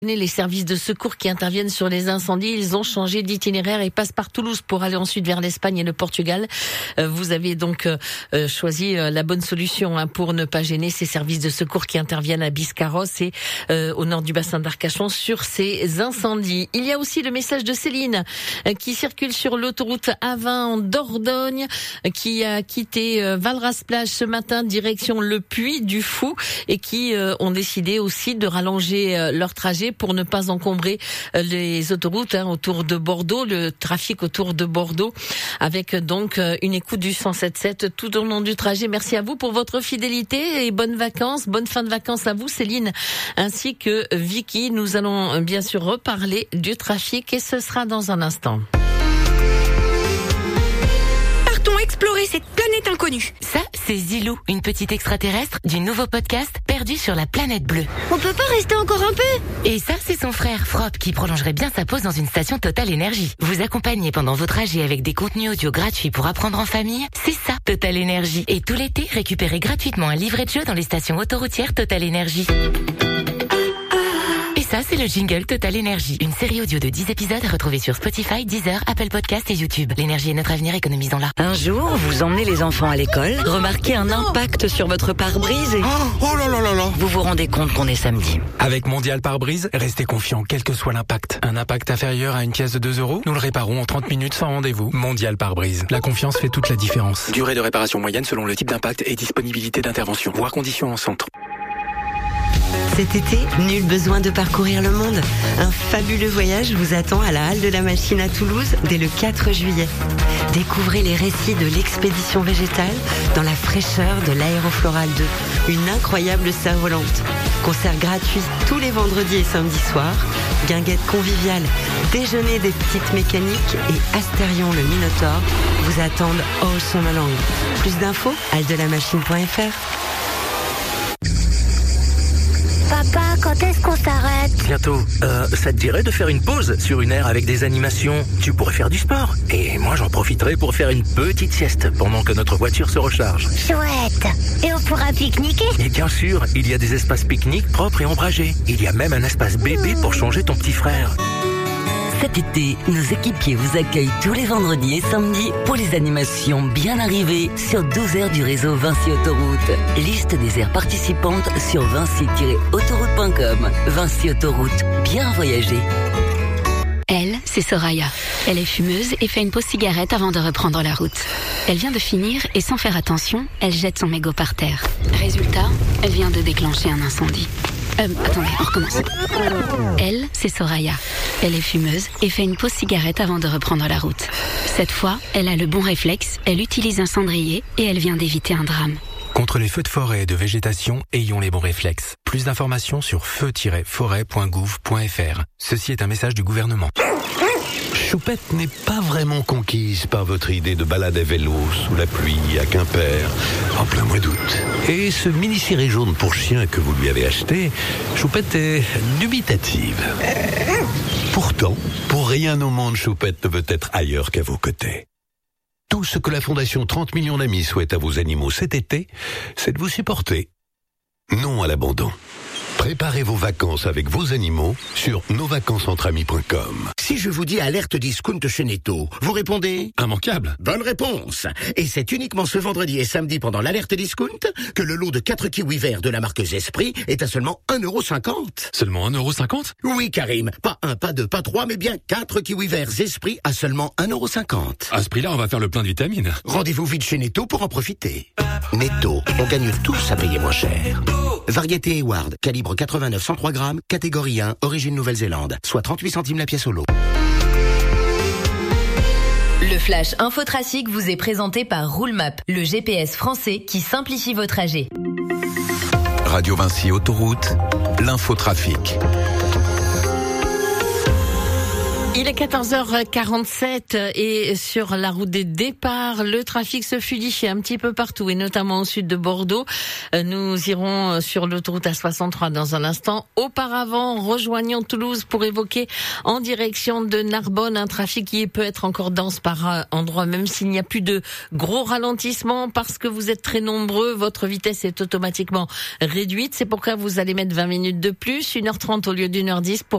Les services de secours qui interviennent sur les incendies, ils ont changé d'itinéraire et passent par Toulouse pour aller ensuite vers l'Espagne et le Portugal. Vous avez donc choisi la bonne solution pour ne pas gêner ces services de secours qui interviennent à Biscarrosse et au nord du bassin d'Arcachon sur ces incendies. Il y a aussi le message de Céline qui circule sur l'autoroute A20 en Dordogne, qui a quitté Valras-Plage ce matin direction le Puy du Fou et qui ont décidé aussi de rallonger leur trajet pour ne pas encombrer les autoroutes autour de Bordeaux, le trafic autour de Bordeaux, avec donc une écoute du 107.7 tout au long du trajet. Merci à vous pour votre fidélité et bonnes vacances, bonne fin de vacances à vous Céline, ainsi que Vicky. Nous allons bien sûr reparler du trafic et ce sera dans un instant. Partons explorer cette planète inconnue. Ça, c'est Zilou, une petite extraterrestre du nouveau podcast Perdu sur la planète bleue. On peut pas rester encore un peu? Et ça, c'est son frère Frop qui prolongerait bien sa pause dans une station Total Énergie. Vous accompagnez pendant vos trajets avec des contenus audio gratuits pour apprendre en famille, c'est ça, Total Énergie. Et tout l'été, récupérez gratuitement un livret de jeu dans les stations autoroutières Total Énergie. Ça, c'est le jingle Total Énergie. Une série audio de 10 épisodes à retrouver sur Spotify, Deezer, Apple Podcasts et YouTube. L'énergie est notre avenir, économisons-la. Un jour, vous emmenez les enfants à l'école, remarquez un impact sur votre pare-brise et... Oh là là là là. Vous vous rendez compte qu'on est samedi. Avec Mondial Pare-Brise, restez confiant quel que soit l'impact. Un impact inférieur à une pièce de 2 €, nous le réparons en 30 minutes sans rendez-vous. Mondial Pare-Brise. La confiance fait toute la différence. Durée de réparation moyenne selon le type d'impact et disponibilité d'intervention. Voir conditions en centre. Cet été, nul besoin de parcourir le monde. Un fabuleux voyage vous attend à la Halle de la Machine à Toulouse dès le 4 juillet. Découvrez les récits de l'expédition végétale dans la fraîcheur de l'Aérofloral 2. Une incroyable cerf-volante. Concert gratuit tous les vendredis et samedis soirs. Guinguette conviviale, déjeuner des petites mécaniques et Astérion le Minotaure vous attendent au Sommalang. Plus d'infos, halledelamachine.fr. Papa, quand est-ce qu'on s'arrête? Bientôt. Ça te dirait de faire une pause sur une aire avec des animations? Tu pourrais faire du sport. Et moi, j'en profiterai pour faire une petite sieste pendant que notre voiture se recharge. Chouette. Et on pourra pique-niquer? Et bien sûr, il y a des espaces pique-nique propres et ombragés. Il y a même un espace bébé pour changer ton petit frère. Cet été, nos équipiers vous accueillent tous les vendredis et samedis pour les animations bien arrivées sur 12 aires du réseau Vinci Autoroute. Liste des aires participantes sur vinci-autoroute.com. Vinci Autoroute, bien voyager. Elle, c'est Soraya. Elle est fumeuse et fait une pause cigarette avant de reprendre la route. Elle vient de finir et sans faire attention, elle jette son mégot par terre. Résultat, elle vient de déclencher un incendie. Attendez, on recommence. Elle, c'est Soraya. Elle est fumeuse et fait une pause cigarette avant de reprendre la route. Cette fois, elle a le bon réflexe, elle utilise un cendrier et elle vient d'éviter un drame. Contre les feux de forêt et de végétation, ayons les bons réflexes. Plus d'informations sur feu-forêt.gouv.fr. Ceci est un message du gouvernement. Choupette n'est pas vraiment conquise par votre idée de balade à vélo sous la pluie à Quimper en plein mois d'août. Et ce mini-ciré jaune pour chien que vous lui avez acheté, Choupette est dubitative. Pourtant, pour rien au monde, Choupette ne veut être ailleurs qu'à vos côtés. Tout ce que la Fondation 30 millions d'amis souhaite à vos animaux cet été, c'est de vous supporter. Non à l'abandon. Préparez vos vacances avec vos animaux sur nosvacancesentre-amis.com. Si je vous dis alerte discount chez Netto, vous répondez immanquable. Bonne réponse. Et c'est uniquement ce vendredi et samedi pendant l'alerte discount que le lot de 4 kiwis verts de la marque Zespri est à seulement 1,50 €. Seulement 1,50 €? Oui, Karim. Pas 1, pas 2, pas 3, mais bien 4 kiwis verts Zespri à seulement 1,50 €. À ce prix-là, on va faire le plein de vitamines. Rendez-vous vite chez Netto pour en profiter. Netto, on gagne tous à payer moins cher. Variété Hayward, calibre 89-103 grammes, catégorie 1, origine Nouvelle-Zélande, soit 38 centimes la pièce au lot. Le Flash Infotrafic vous est présenté par Roulemap, le GPS français qui simplifie vos trajets. Radio Vinci Autoroute, l'infotrafic. Il est 14h47 et sur la route des départs, le trafic se fluidifie un petit peu partout et notamment au sud de Bordeaux. Nous irons sur l'autoroute A63 dans un instant. Auparavant, rejoignons Toulouse pour évoquer en direction de Narbonne un trafic qui peut être encore dense par endroits, même s'il n'y a plus de gros ralentissements parce que vous êtes très nombreux. Votre vitesse est automatiquement réduite. C'est pourquoi vous allez mettre 20 minutes de plus, 1h30 au lieu d'1h10 pour